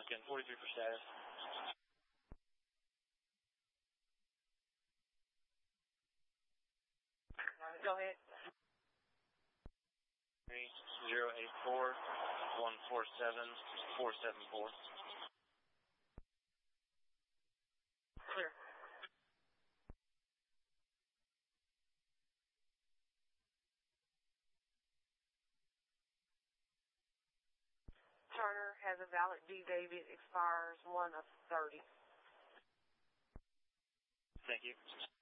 Again, 43 for status. Go ahead. 084-147-474. Clear. Turner has a valid D. David, expires 1 of 30. Thank you.